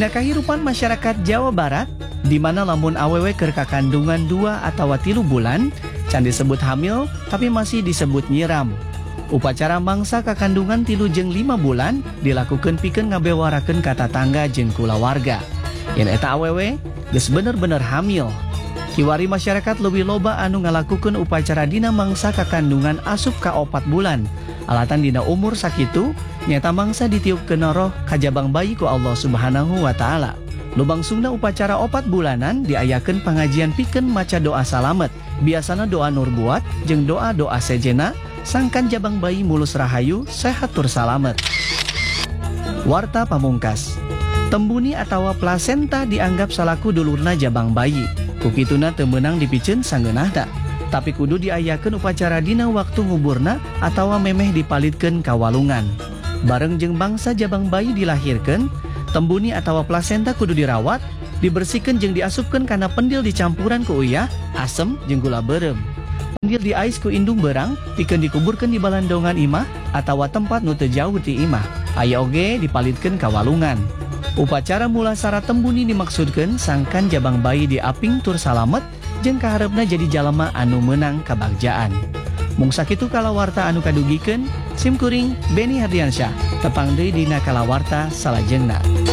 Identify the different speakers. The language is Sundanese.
Speaker 1: Dina kahirupan masyarakat Jawa Barat, di mana lamun awewe keur kakandungan 2 atau 3 bulan, can disebut hamil tapi masih disebut nyiram. Upacara mangsa kakandungan 3 jeung 5 bulan dilakukan pikeun ngabewarakeun ka tatangga jeung kulawarga. Yen eta awewe geus bener-bener hamil. Kiwari masyarakat leuwih loba anu ngalakukeun upacara dina mangsa kakandungan asup ka 4 bulan. Alatan dina umur sakitu nyata mangsa ditiupkeun roh kajabang bayi ku Allah Subhanahu wa taala. Lubangsungna upacara 4 bulanan diayakeun pangajian pikeun maca doa salamet. Biasana doa nur buat jeung doa-doa sejena sangkan jabang bayi mulus rahayu sehat tur salamet. Warta pamungkas. Tembuni atawa plasenta dianggap salaku dulurna jabang bayi. Kukituna teu meunang dipikeun sangeunahna. Tapi kudu diayakeun upacara dina waktu nguburna atawa memeh dipalitkeun ka walungan. Bareng jeung bangsa jabang bayi dilahirkeun, tembuni atawa plasenta kudu dirawat, dibersihkeun jeung diasupkeun kana pendil dicampuran ku uyah, asem jeung gula beureum. Pendil diais ku indung berang, pikeun dikuburkeun di balandongan imah atawa tempat nu teu jauh ti imah. Aya oge dipalitkeun ka walungan. Upacara mulasara tembuni dimaksudkeun sangkan jabang bayi diaping tur salamet jeung kaharepna jadi jalema anu meunang kabagjaan. Mung sakitu kalawarta anu kadugikeun, sim kuring Beni Hardiansyah tepang deui dina kalawarta salajengna.